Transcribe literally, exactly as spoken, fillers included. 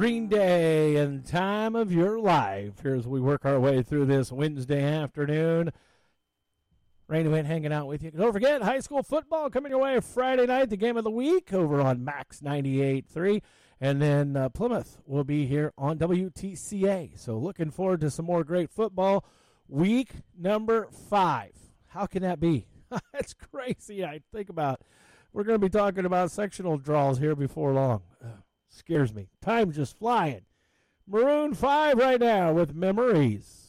Green Day and Time of Your Life. Here as we work our way through this Wednesday afternoon. Randy Wayne hanging out with you. Don't forget, high school football coming your way Friday night, the game of the week over on Max ninety-eight point three. And then uh, Plymouth will be here on W T C A. So looking forward to some more great football. Week number five. How can that be? That's crazy. I think about we're going to be talking about sectional draws here before long. Uh, scares me. Time's just flying. Maroon five right now with Memories.